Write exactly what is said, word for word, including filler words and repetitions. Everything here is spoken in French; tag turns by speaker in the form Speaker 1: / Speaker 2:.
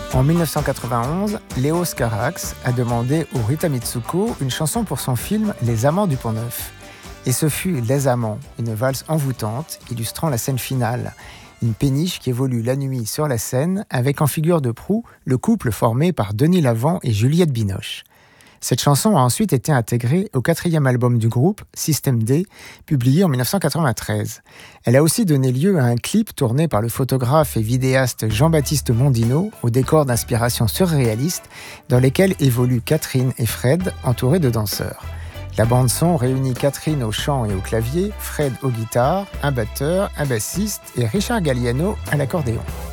Speaker 1: En dix-neuf cent quatre-vingt-onze, Léos Carax a demandé au Rita Mitsuko une chanson pour son film Les Amants du Pont-Neuf. Et ce fut Les Amants, une valse envoûtante illustrant la scène finale. Une péniche qui évolue la nuit sur la Seine avec en figure de proue le couple formé par Denis Lavant et Juliette Binoche. Cette chanson a ensuite été intégrée au quatrième album du groupe, Système D, publié en dix-neuf cent quatre-vingt-treize. Elle a aussi donné lieu à un clip tourné par le photographe et vidéaste Jean-Baptiste Mondino au décor d'inspiration surréaliste dans lesquels évoluent Catherine et Fred entourés de danseurs. La bande-son réunit Catherine au chant et au clavier, Fred aux guitares, un batteur, un bassiste et Richard Galliano à l'accordéon.